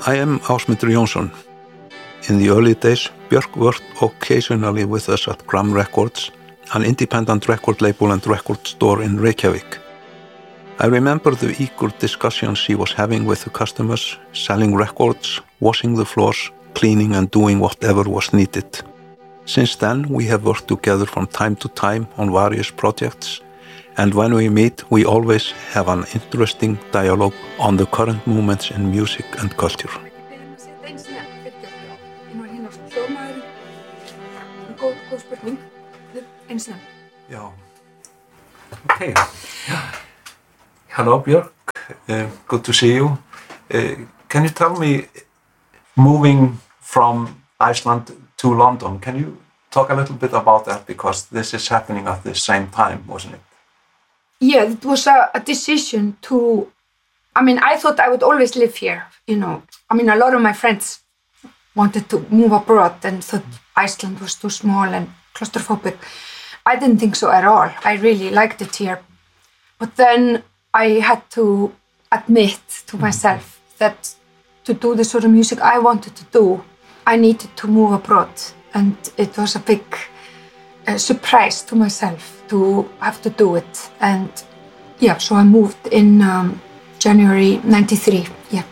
I am Ásmundur Jónsson. In the early days, Björk worked occasionally with us at Gram Records, an independent record label and record store in Reykjavik. I remember the eager discussions she was having with the customers, selling records, washing the floors, cleaning and doing whatever was needed. Since then, we have worked together from time to time on various projects, and when we meet, we always have an interesting dialogue on the current movements in music and culture. Okay. Hello, Björk. Good to see you. Can you tell me, moving from Iceland to London, can you talk a little bit about that? Because this is happening at the same time, wasn't it? Yeah, it was a decision to, I thought I would always live here, a lot of my friends wanted to move abroad and thought Iceland was too small and claustrophobic. I didn't think so at all. I really liked it here. But then I had to admit to myself that to do the sort of music I wanted to do, I needed to move abroad. And it was a big surprise to myself to have to do it. And yeah, so I moved in January 93, yeah.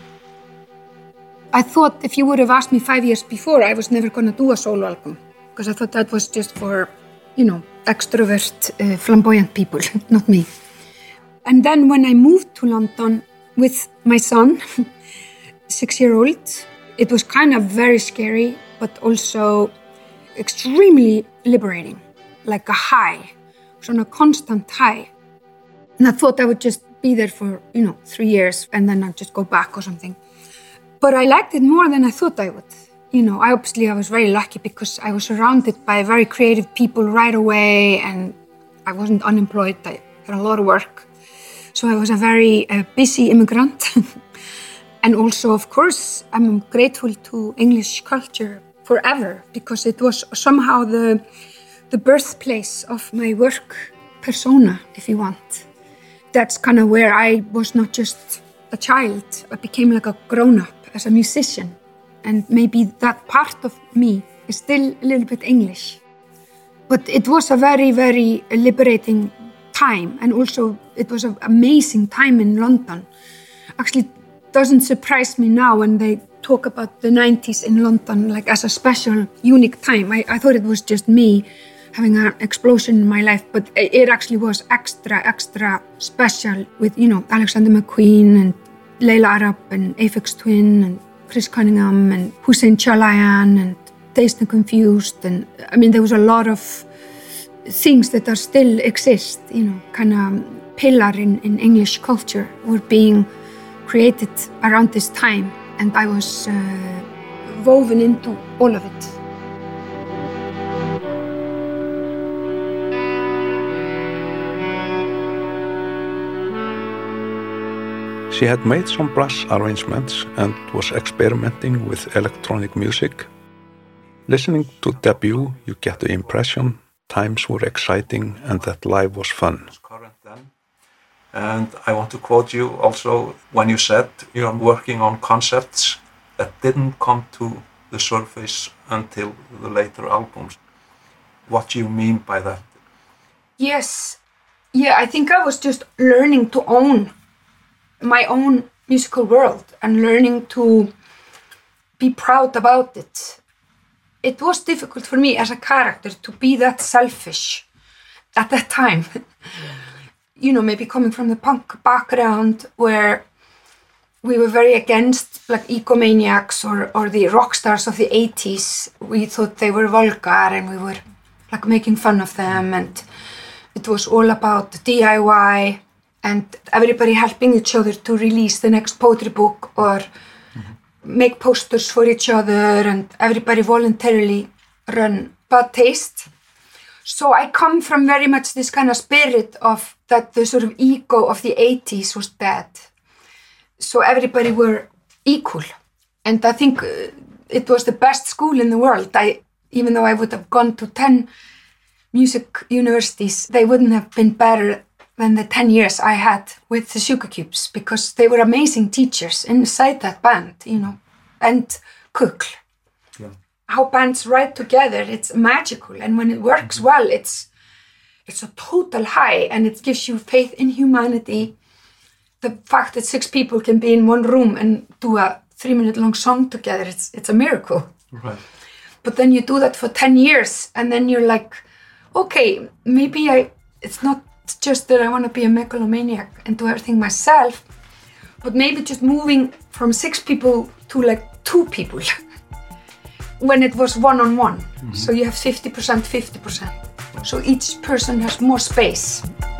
I thought if you would have asked me 5 years before, I was never going to do a solo album. Because I thought that was just for, extrovert, flamboyant people, not me. And then when I moved to London with my son, 6-year-old, it was kind of very scary, but also extremely liberating, like a high, it was on a constant high. And I thought I would just be there for, 3 years and then I'd just go back or something. But I liked it more than I thought I would. I was very lucky because I was surrounded by very creative people right away and I wasn't unemployed. I had a lot of work. So I was a very busy immigrant. And also, of course, I'm grateful to English culture forever because it was somehow the birthplace of my work persona, if you want. That's kind of where I was not just a child. I became like a grown-up as a musician. And maybe that part of me is still a little bit English. But it was a very, very liberating time. And also it was an amazing time in London. Actually, it doesn't surprise me now when they talk about the 90s in London like as a special, unique time. I thought it was just me having an explosion in my life, but it actually was extra special with, Alexander McQueen and Layla Arab and Aphex Twin and Chris Cunningham and Hussein Chalayan and Dazed and Confused. And there was a lot of things that are still exist, kind of pillar in English culture were being created around this time. And I was woven into all of it. She had made some brass arrangements and was experimenting with electronic music. Listening to Debut, you get the impression times were exciting and that life was fun. And I want to quote you also when you said you are working on concepts that didn't come to the surface until the later albums. What do you mean by that? Yes. Yeah, I think I was just learning to own my own musical world and learning to be proud about it. It was difficult for me as a character to be that selfish at that time. Maybe coming from the punk background where we were very against like egomaniacs or the rock stars of the 80s. We thought they were vulgar and we were like making fun of them, and it was all about DIY and everybody helping each other to release the next poetry book or make posters for each other, and everybody voluntarily run bad taste. So I come from very much this kind of spirit of that the sort of ego of the 80s was dead. So everybody were equal. And I think it was the best school in the world. Even though I would have gone to 10 music universities, they wouldn't have been better than the 10 years I had with the Sugar Cubes, because they were amazing teachers inside that band, and kukl. Yeah. How bands write together, it's magical. And when it works well, it's a total high, and it gives you faith in humanity. The fact that 6 people can be in one room and do a 3-minute long song together, it's a miracle. Right. But then you do that for 10 years, and then you're like, okay, maybe it's not just that I want to be a megalomaniac and do everything myself, but maybe just moving from 6 people to like 2 people when it was one-on-one. So you have 50%, 50%. So each person has more space.